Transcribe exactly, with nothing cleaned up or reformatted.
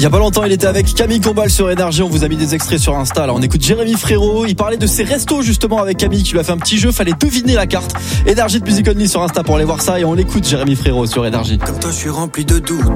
Il y a pas longtemps, il était avec Camille Combal sur Énergie. On vous a mis des extraits sur Insta. Là, on écoute Jérémy Frérot. Il parlait de ses restos justement avec Camille qui lui a fait un petit jeu. Fallait deviner la carte. Énergie de Music Only sur Insta pour aller voir ça. Et on l'écoute Jérémy Frérot sur Énergie. Comme toi, je suis rempli de doutes.